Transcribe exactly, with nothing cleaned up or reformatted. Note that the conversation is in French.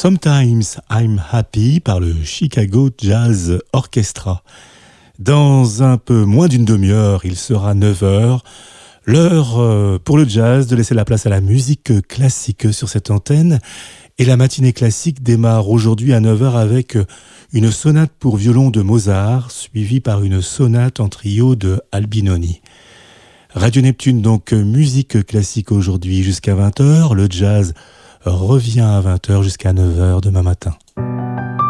Sometimes I'm Happy par le Chicago Jazz Orchestra. Dans un peu moins d'une demi-heure, il sera neuf heures. L'heure pour le jazz de laisser la place à la musique classique sur cette antenne. Et la matinée classique démarre aujourd'hui à neuf heures avec une sonate pour violon de Mozart, suivie par une sonate en trio de Albinoni. Radio Neptune, donc musique classique aujourd'hui jusqu'à vingt heures. Le jazz revient à vingt heures jusqu'à neuf heures demain matin.